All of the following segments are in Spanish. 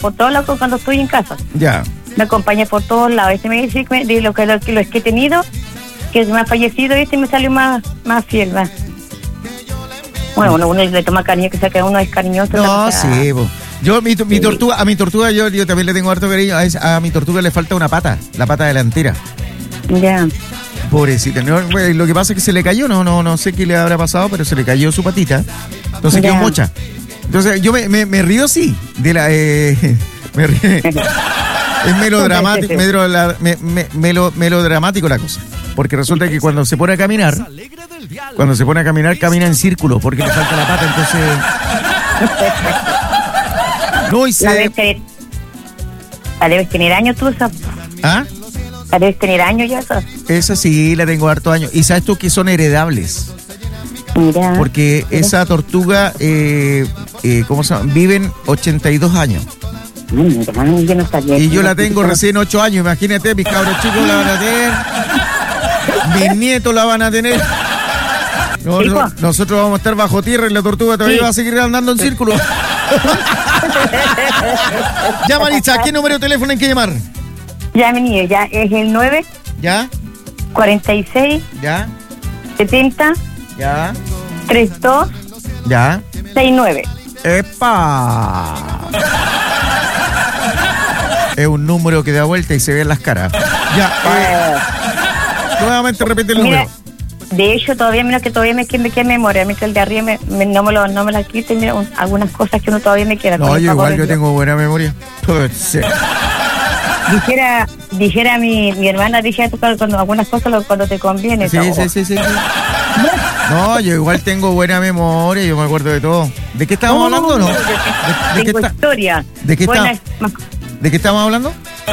por todos lados cuando estoy en casa. Ya. Me acompaña por todos lados. Este me dice de los que he tenido, que es más fallecido, este me salió más fiel, más. Bueno, uno le toma cariño, que sea que uno es cariñoso. No, sí, po. Yo, mi tortuga, a mi tortuga yo también le tengo harto cariño. A mi tortuga le falta una pata, la pata delantera. Ya. Pobrecita. No, lo que pasa es que se le cayó, no sé qué le habrá pasado, pero se le cayó su patita. Entonces quedó mocha. Entonces yo me río, sí, de la... me río. Es melodramático la cosa. Porque resulta que cuando se pone a caminar, camina en círculo, porque le falta la pata, entonces... No, y se... La debes tener años tú, ¿sabes? ¿Ah? La debes tener años ya, ¿sabes? Esa sí, la tengo hartos años. Y sabes tú que son heredables. Mira. Porque esa tortuga, ¿cómo se llama? Viven 82 años. Yo no sabía. Y yo la tengo recién 8 años. Imagínate, mis cabros chicos la van a tener. Mis nietos la van a tener. Nosotros vamos a estar bajo tierra y la tortuga todavía va a seguir andando en círculo. Ya, Maritza, ¿qué número de teléfono hay que llamar? Ya, mi niño, ya es el 9. ¿Ya? 46. ¿Ya? 70. ¿Ya? 32. ¿Ya? 69. ¡Epa! Es un número que da vuelta y se ve en las caras. Ya. Nuevamente repite el número. De hecho, todavía me queda memoria. A mí que el de arriba no me la quiten. Mira, algunas cosas que uno todavía me queda. No, yo igual yo tengo buena memoria. Sí. Dijera mi hermana, dijera tú cuando algunas cosas cuando te conviene. Sí. No, yo igual tengo buena memoria, yo me acuerdo de todo. ¿De qué estábamos hablando, no? Tengo historia. ¿De qué estamos hablando?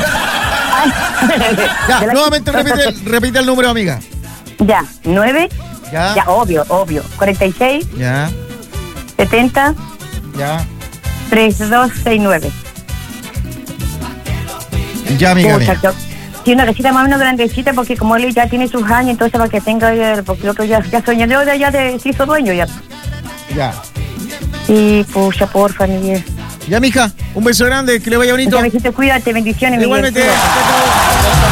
Ya, nuevamente repite el número, amiga. Ya, 9. Ya, obvio. 46. Ya. 70. Ya. 3269. Ya, amiga. Sí, una casita más o menos grandecita, porque como él ya tiene sus años, entonces para que tenga, porque lo que ya soñó, ya se hizo dueño ya. Ya. Y pucha, porfa, Miguel. Ya, mija, un beso grande, que le vaya bonito. Ya, besito, cuídate, bendiciones, igualmente. Miguel.